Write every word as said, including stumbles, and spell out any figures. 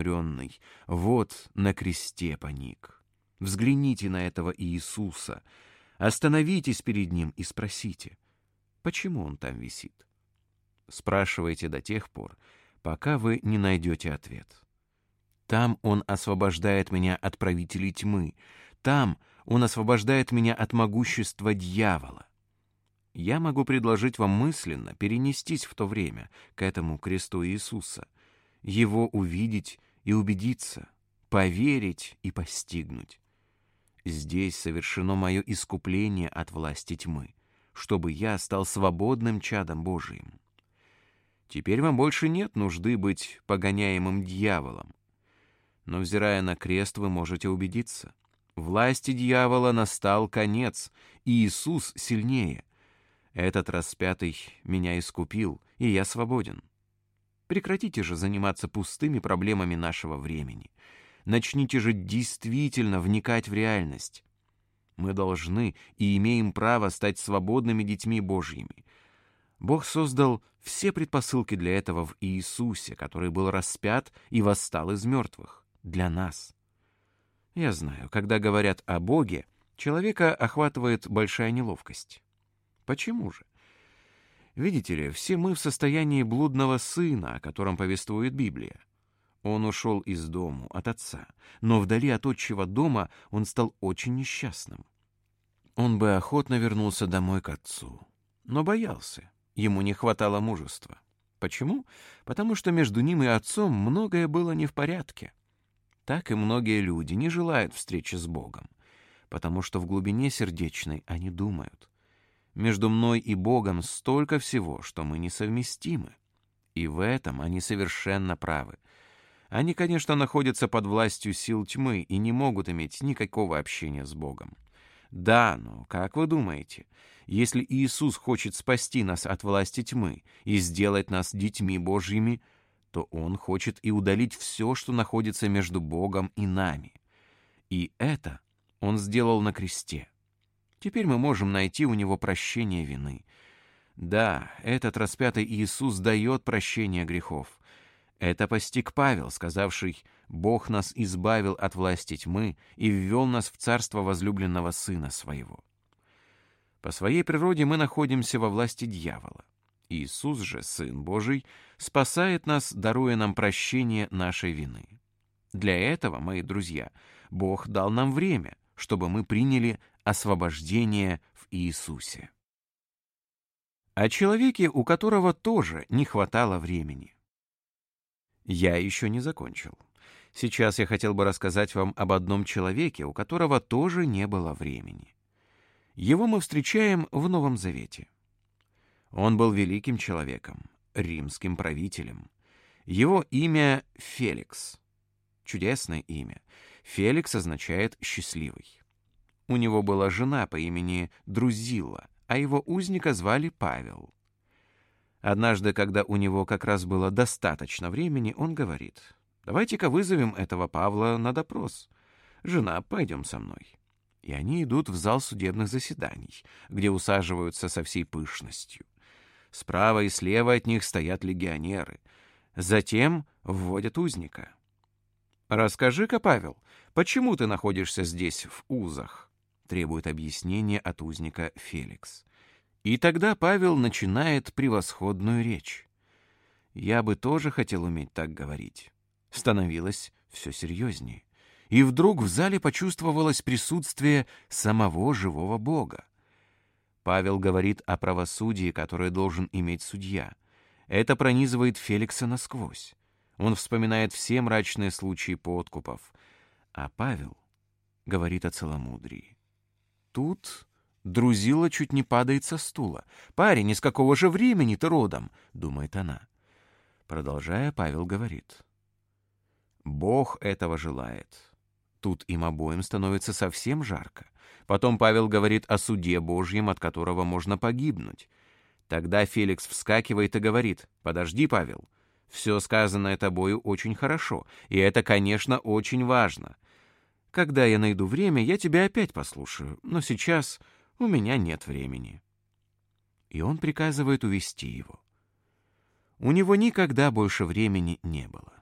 оскорбленный, вот на кресте поник. Взгляните на этого Иисуса, остановитесь перед Ним и спросите, почему Он там висит? Спрашивайте до тех пор, пока вы не найдете ответ. Там Он освобождает меня от правителей тьмы, там Он освобождает меня от могущества дьявола. Я могу предложить вам мысленно перенестись в то время к этому кресту Иисуса, Его увидеть и убедиться, поверить и постигнуть. Здесь совершено мое искупление от власти тьмы, чтобы я стал свободным чадом Божиим. Теперь вам больше нет нужды быть погоняемым дьяволом. Но, взирая на крест, вы можете убедиться. Власти дьявола настал конец, и Иисус сильнее. Этот распятый меня искупил, и я свободен. Прекратите же заниматься пустыми проблемами нашего времени. Начните же действительно вникать в реальность. Мы должны и имеем право стать свободными детьми Божьими. Бог создал все предпосылки для этого в Иисусе, который был распят и восстал из мертвых, для нас. Я знаю, когда говорят о Боге, человека охватывает большая неловкость. Почему же? Видите ли, все мы в состоянии блудного сына, о котором повествует Библия. Он ушел из дому от отца, но вдали от отчего дома он стал очень несчастным. Он бы охотно вернулся домой к отцу, но боялся, ему не хватало мужества. Почему? Потому что между ним и отцом многое было не в порядке. Так и многие люди не желают встречи с Богом, потому что в глубине сердечной они думают: между мной и Богом столько всего, что мы несовместимы. И в этом они совершенно правы. Они, конечно, находятся под властью сил тьмы и не могут иметь никакого общения с Богом. Да, но как вы думаете, если Иисус хочет спасти нас от власти тьмы и сделать нас детьми Божьими, то Он хочет и удалить все, что находится между Богом и нами. И это Он сделал на кресте. Теперь мы можем найти у Него прощение вины. Да, этот распятый Иисус дает прощение грехов. Это постиг Павел, сказавший: «Бог нас избавил от власти тьмы и ввел нас в царство возлюбленного Сына Своего». По своей природе мы находимся во власти дьявола. Иисус же, Сын Божий, спасает нас, даруя нам прощение нашей вины. Для этого, мои друзья, Бог дал нам время, чтобы мы приняли освобождение в Иисусе. О человеке, у которого тоже не хватало времени. Я еще не закончил. Сейчас я хотел бы рассказать вам об одном человеке, у которого тоже не было времени. Его мы встречаем в Новом Завете. Он был великим человеком, римским правителем. Его имя Феликс. Чудесное имя. Феликс означает «счастливый». У него была жена по имени Друзилла, а его узника звали Павел. Однажды, когда у него как раз было достаточно времени, он говорит: «Давайте-ка вызовем этого Павла на допрос. Жена, пойдем со мной». И они идут в зал судебных заседаний, где усаживаются со всей пышностью. Справа и слева от них стоят легионеры. Затем вводят узника. «Расскажи-ка, Павел, почему ты находишься здесь в узах?» Требует объяснения от узника Феликс. И тогда Павел начинает превосходную речь. Я бы тоже хотел уметь так говорить. Становилось все серьезнее. И вдруг в зале почувствовалось присутствие самого живого Бога. Павел говорит о правосудии, которое должен иметь судья. Это пронизывает Феликса насквозь. Он вспоминает все мрачные случаи подкупов. А Павел говорит о целомудрии. Тут Друзилла чуть не падает со стула. «Парень, из какого же времени ты родом?» — думает она. Продолжая, Павел говорит: «Бог этого желает». Тут им обоим становится совсем жарко. Потом Павел говорит о суде Божьем, от которого можно погибнуть. Тогда Феликс вскакивает и говорит: «Подожди, Павел, все сказанное тобою очень хорошо, и это, конечно, очень важно. Когда я найду время, я тебя опять послушаю, но сейчас у меня нет времени». И он приказывает увести его. У него никогда больше времени не было.